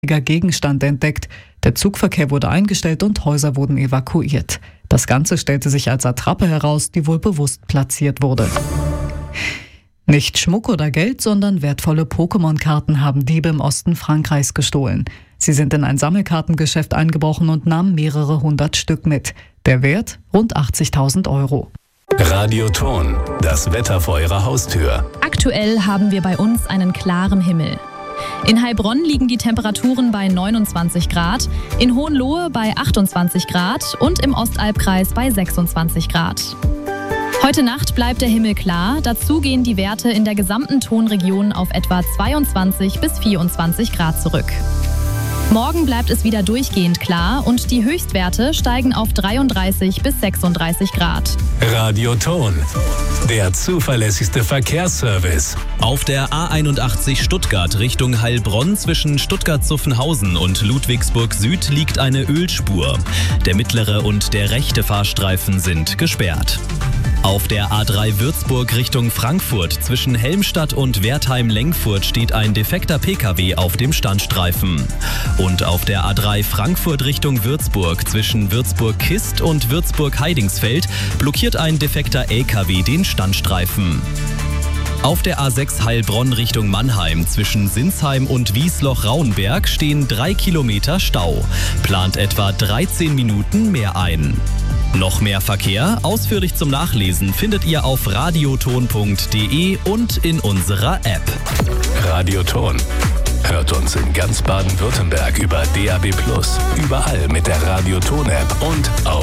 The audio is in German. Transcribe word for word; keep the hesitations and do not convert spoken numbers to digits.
Gegenstand entdeckt. Der Zugverkehr wurde eingestellt und Häuser wurden evakuiert. Das Ganze stellte sich als Attrappe heraus, die wohl bewusst platziert wurde. Nicht Schmuck oder Geld, sondern wertvolle Pokémon-Karten haben Diebe im Osten Frankreichs gestohlen. Sie sind in ein Sammelkartengeschäft eingebrochen und nahmen mehrere hundert Stück mit. Der Wert rund achtzigtausend Euro. Radioton, das Wetter vor Ihrer Haustür. Aktuell haben wir bei uns einen klaren Himmel. In Heilbronn liegen die Temperaturen bei neunundzwanzig Grad, in Hohenlohe bei achtundzwanzig Grad und im Ostalbkreis bei sechsundzwanzig Grad. Heute Nacht bleibt der Himmel klar, dazu gehen die Werte in der gesamten Tonregion auf etwa zweiundzwanzig bis vierundzwanzig Grad zurück. Morgen bleibt es wieder durchgehend klar und die Höchstwerte steigen auf dreiunddreißig bis sechsunddreißig Grad. Radioton, der zuverlässigste Verkehrsservice. Auf der A einundachtzig Stuttgart Richtung Heilbronn zwischen Stuttgart-Zuffenhausen und Ludwigsburg Süd liegt eine Ölspur. Der mittlere und der rechte Fahrstreifen sind gesperrt. Auf der A drei Würzburg Richtung Frankfurt zwischen Helmstadt und Wertheim-Lengfurt steht ein defekter Pkw auf dem Standstreifen. Und auf der A drei Frankfurt Richtung Würzburg zwischen Würzburg-Kist und Würzburg-Heidingsfeld blockiert ein defekter L K W den Standstreifen. Auf der A sechs Heilbronn Richtung Mannheim zwischen Sinsheim und Wiesloch-Rauenberg stehen drei Kilometer Stau. Plant etwa dreizehn Minuten mehr ein. Noch mehr Verkehr, ausführlich zum Nachlesen, findet ihr auf radioton punkt de und in unserer App. Radioton. Hört uns in ganz Baden-Württemberg über D A B plus, überall mit der Radioton-App und auf